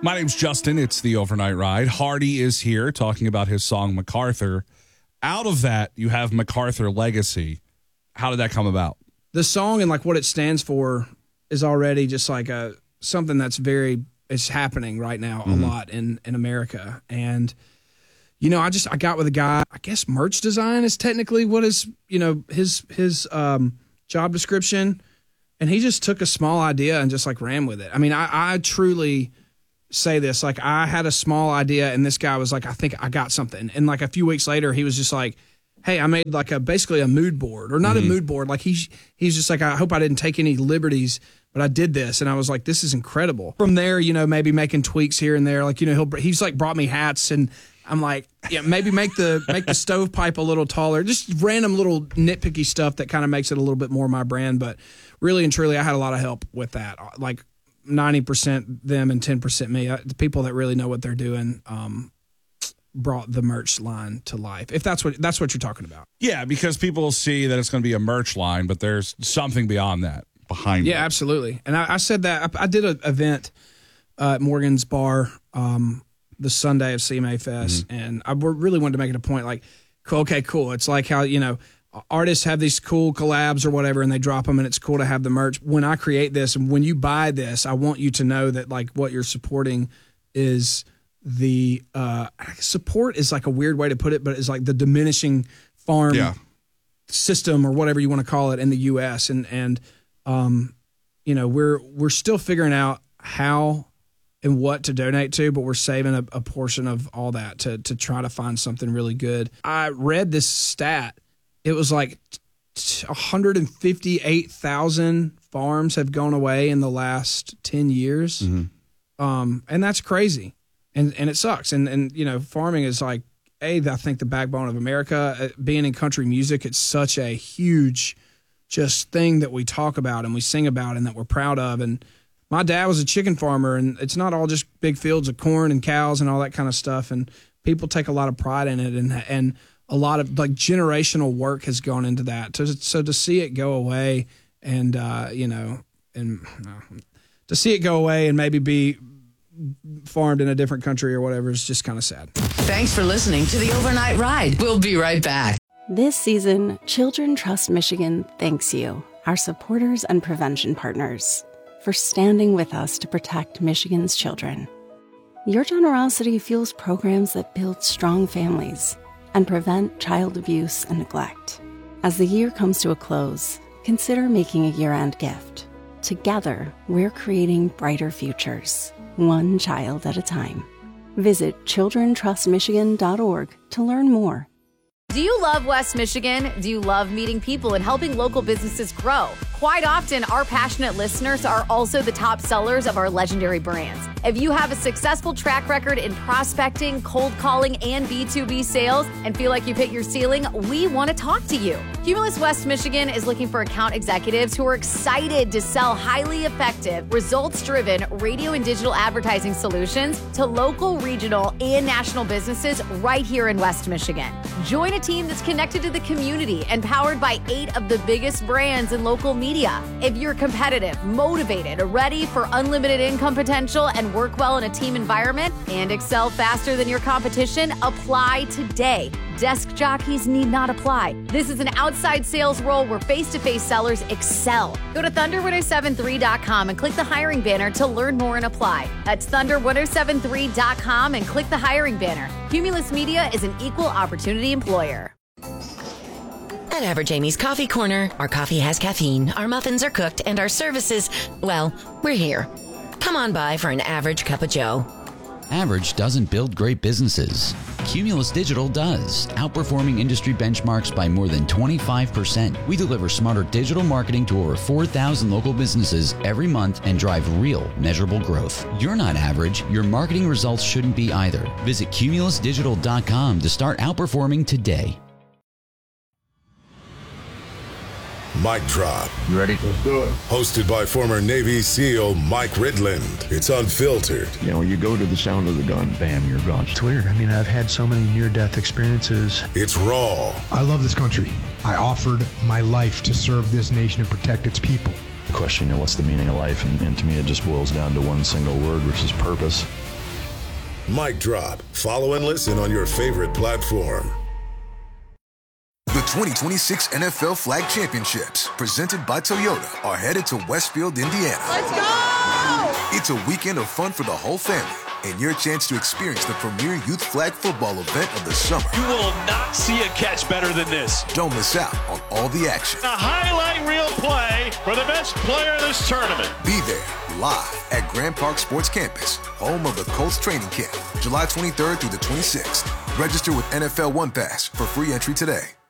My name's Justin. It's the Overnight Ride. Hardy is here talking about his song MacArthur. Out of that, you have MacArthur Legacy. How did that come about? The song and like what it stands for is already just like something that's it's happening right now a lot in America. And, you know, I got with a guy, I guess merch design is technically what is, you know, his job description. And he just took a small idea and just like ran with it. I mean, I truly say this, like I had a small idea and this guy was like, I think I got something. And like a few weeks later, he was just like, hey, I made like basically a mood board, or not a mood board. Like he's just like, I hope I didn't take any liberties, but I did this. And I was like, this is incredible. From there, you know, maybe making tweaks here and there. Like, you know, he's like brought me hats, and I'm like, yeah, maybe make the stovepipe a little taller. Just random little nitpicky stuff that kind of makes it a little bit more my brand. But really and truly, I had a lot of help with that. Like 90% them and 10% me. The people that really know what they're doing brought the merch line to life. If that's what you're talking about. Yeah, because people see that it's going to be a merch line, but there's something beyond that behind it. Yeah, absolutely. And I said that I did an event at Morgan's Bar the Sunday of CMA Fest, and I really wanted to make it a point like, okay, cool. It's like how, you know, artists have these cool collabs or whatever, and they drop them, and it's cool to have the merch. When I create this, and when you buy this, I want you to know that like what you're supporting is the support is like a weird way to put it, but it's like the diminishing farm system or whatever you want to call it in the U.S. And you know, we're still figuring out how and what to donate to, but we're saving a portion of all that to try to find something really good. I read this stat. It was like 158,000 farms have gone away in the last 10 years. And that's crazy. And it sucks. And you know, farming is like, I think the backbone of America. Being in country music, it's such a huge just thing that we talk about and we sing about and that we're proud of. And my dad was a chicken farmer, and it's not all just big fields of corn and cows and all that kind of stuff. And people take a lot of pride in it, and a lot of like generational work has gone into that. So to see it go away and, you know, and to see it go away and maybe be farmed in a different country or whatever is just kind of sad. Thanks for listening to the Overnight Ride. We'll be right back. This season, Children Trust Michigan thanks you, our supporters and prevention partners, for standing with us to protect Michigan's children. Your generosity fuels programs that build strong families and prevent child abuse and neglect. As the year comes to a close, consider making a year-end gift. Together, we're creating brighter futures, one child at a time. Visit childrentrustmichigan.org to learn more. Do you love West Michigan? Do you love meeting people and helping local businesses grow? Quite often, our passionate listeners are also the top sellers of our legendary brands. If you have a successful track record in prospecting, cold calling, and B2B sales and feel like you've hit your ceiling, we want to talk to you. Cumulus West Michigan is looking for account executives who are excited to sell highly effective, results-driven radio and digital advertising solutions to local, regional, and national businesses right here in West Michigan. Join a team that's connected to the community and powered by 8 of the biggest brands in local media. If you're competitive, motivated, ready for unlimited income potential, and work well in a team environment and excel faster than your competition, apply today. Desk jockeys need not apply. This is an outside sales role where face-to-face sellers excel. Go to thunder1073.com and click the hiring banner to learn more and apply. That's thunder1073.com and click the hiring banner. Cumulus Media is an equal opportunity employer. At Average Amy's Coffee Corner, our coffee has caffeine, our muffins are cooked, and our services, well, we're here. Come on by for an average cup of joe. Average doesn't build great businesses. Cumulus Digital does, outperforming industry benchmarks by more than 25%. We deliver smarter digital marketing to over 4,000 local businesses every month and drive real, measurable growth. You're not average. Your marketing results shouldn't be either. Visit cumulusdigital.com to start outperforming today. Mic Drop. You ready? Let's do it. Hosted by former Navy SEAL Mike Ridland. It's unfiltered. You know, you go to the sound of the gun, bam, you're gone. It's weird. I mean, I've had so many near-death experiences. It's raw. I love this country. I offered my life to serve this nation and protect its people. The question, what's the meaning of life? And to me, it just boils down to one single word, which is purpose. Mic Drop. Follow and listen on your favorite platform. The 2026 NFL Flag Championships, presented by Toyota, are headed to Westfield, Indiana. Let's go! It's a weekend of fun for the whole family and your chance to experience the premier youth flag football event of the summer. You will not see a catch better than this. Don't miss out on all the action. A highlight reel play for the best player in this tournament. Be there live at Grand Park Sports Campus, home of the Colts training camp, July 23rd through the 26th. Register with NFL One Pass for free entry today.